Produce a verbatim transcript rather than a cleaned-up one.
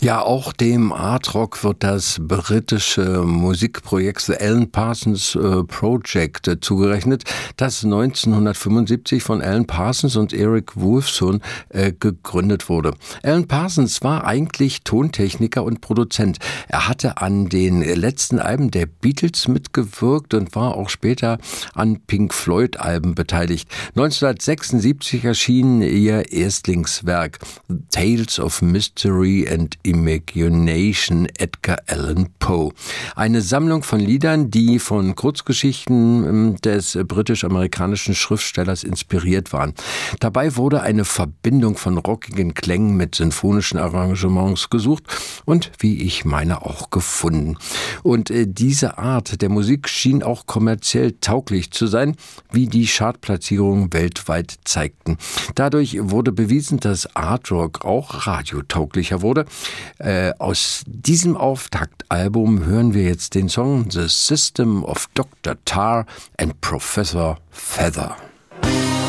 Ja, auch dem Art Rock wird das britische Musikprojekt The Alan Parsons äh, Project äh, zugerechnet, das neunzehnhundertfünfundsiebzig von Alan Parsons und Eric Woolfson äh, gegründet wurde. Alan Parsons war eigentlich Tontechniker und Produzent. Er hatte an den letzten Alben der Beatles mitgewirkt und war auch später an Pink Floyd Alben beteiligt. neunzehnhundertsechsundsiebzig erschien ihr Erstlingswerk Tales of Mystery and Imagination, Edgar Allan Poe. Eine Sammlung von Liedern, die von Kurzgeschichten des britisch-amerikanischen Schriftstellers inspiriert waren. Dabei wurde eine Verbindung von rockigen Klängen mit sinfonischen Arrangements gesucht und, wie ich meine, auch gefunden. Und äh, diese Art der Musik schien auch kommerziell tauglich zu sein, wie die Chartplatzierungen weltweit zeigten. Dadurch wurde bewiesen, dass Art Rock auch radiotauglicher wurde. Äh, aus diesem Auftaktalbum hören wir jetzt den Song The System of Doktor Tarr and Professor Feather.